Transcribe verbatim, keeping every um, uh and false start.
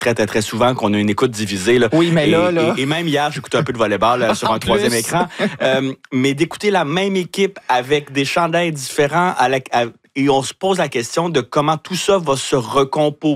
très, très, très souvent qu'on a une écoute divisée. Là. Oui, mais et, là, là... Et, et même hier, j'écoutais un peu de volleyball là, sur un plus. troisième écran. Euh, mais d'écouter la même équipe avec des chandails différents à la, à, et on se pose la question de comment tout ça va se recomposer.